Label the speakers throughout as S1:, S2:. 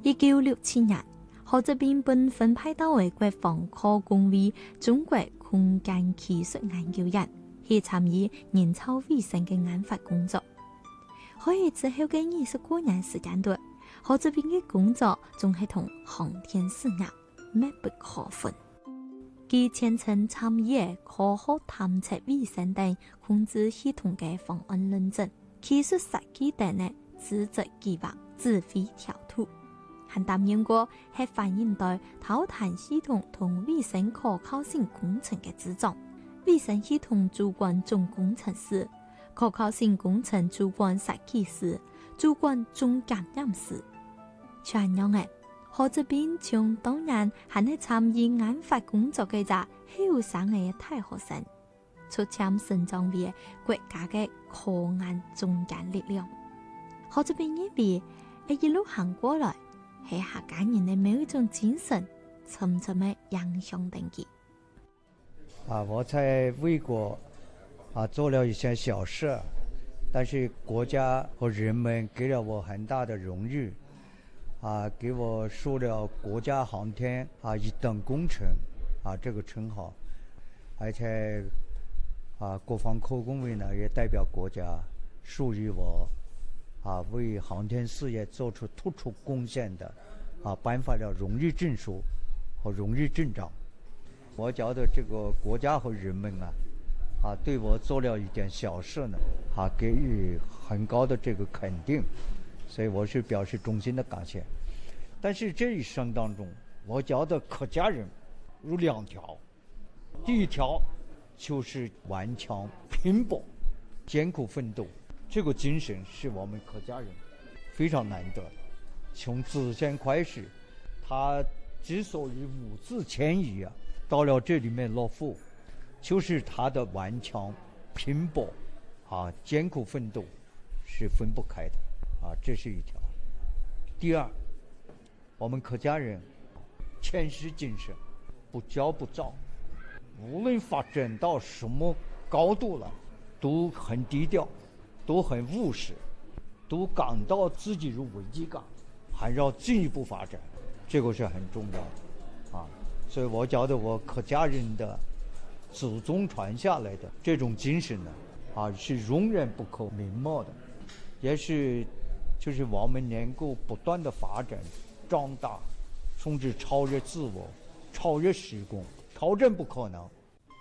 S1: 1967年，何泽斌被分派到国防科工会中国空間技術研究院，去參與人造衛星嘅研發工作。可以之後嘅20多年時間內，何澤斌嘅工作仲係同航天事業密不可分。佢全程參與科學探測衛星等控制系統嘅方案論證，技術設計等嘅資質計劃指揮調度，還擔任過核反應堆導彈系統同衛星可靠性工程嘅組長、衛星系統主管總工程師、可靠性工程主管設計師、主管總檢驗師。全樣嘅何澤斌從當年還係參與研發工作嘅隻後生嘅大學生，出簽成長為國家嘅科研中堅力量。何澤斌認為一路行過來，係客家人的某一種精神，深深的影響到佢。
S2: 我在為國做了一些小事，但是國家和人們給了我很大的榮譽，給我樹了國家航天一等功臣這個稱號，而且國防科工會呢也代表國家授予我為航天事業做出突出貢獻的頒發了榮譽證書和榮譽證章。我覺得這個國家和人們對我做了一點小事呢給予很高的這個肯定，所以我是表示衷心的感謝。但是這一生當中，我覺得客家人有兩條，第一條就是頑強拼搏艱苦奮鬥，這個精神是我們客家人非常難得的。從之前開始，他之所以五次遷移到了這裡面落戶，就是他的頑強拼搏艱苦奮鬥是分不開的這是一條。第二，我們客家人謙虛精神，不驕不躁，無論發展到什麼高度了，都很低調，都很務實，都感到自己有危機感，還要進一步發展，這個是很重要的所以我覺得我客家人的祖宗傳下來的這種精神呢是永遠不可泯沒的，也是就是我們能夠不斷的發展壯大，甚至超越自我，超越時空，超正不可能。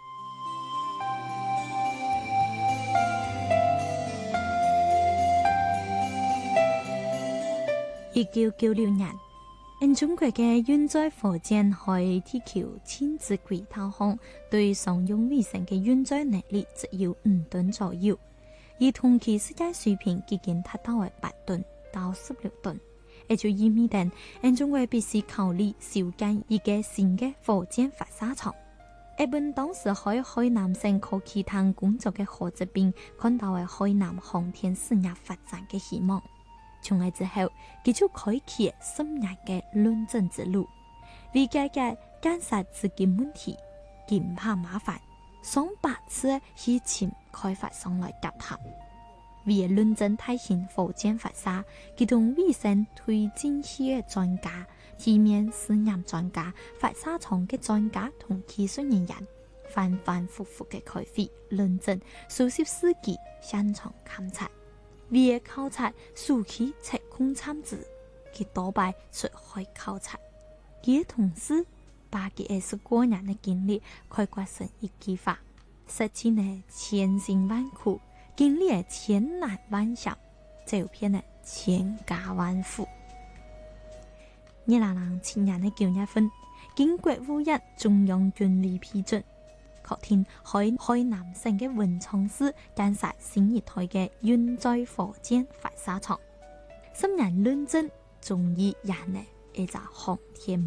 S1: 1996年，中國嘅遠在火箭海地球親自軌道上對商用衛星嘅運載能力只有5噸左右，而同期世界水平已經達到8噸到16噸，也就意味着中國必須考慮修建一個新嘅火箭發射場。本當時喺海南省科技廳工作嘅何澤斌看到嘅海南航天事業發展嘅希望。從那之後，佢就開啟深入嘅論證之路，為解決建設資金問題，佢唔怕麻煩，上百次去請開發商來搭談。為了論證大型火箭發射，佢同衛星推進器嘅專家、地面試驗專家、發射場嘅專家同技術人員，反反复复嘅開會論證，數十司機現場勘察。為了考察數據測控參數，佢多擺出海考察。佢嘅同事把佢20多年嘅經歷概括成一句話：實踐嘅千辛萬苦，經歷嘅千難萬險，照片嘅千家萬戶。2007年嘅9月份，經國務院中央軍委批准，確定海南省嘅文昌市建設新一代嘅運載火箭發射場，深入論證中醫人嘅一個航天